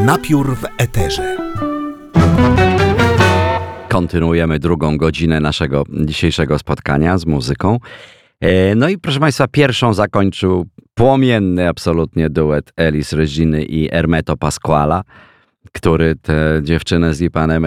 Napiór w eterze. Kontynuujemy drugą godzinę naszego dzisiejszego spotkania z muzyką. No i proszę Państwa, pierwszą zakończył płomienny absolutnie duet Elis Reginy i Hermeto Pasquala, który tę dziewczynę z Ipanem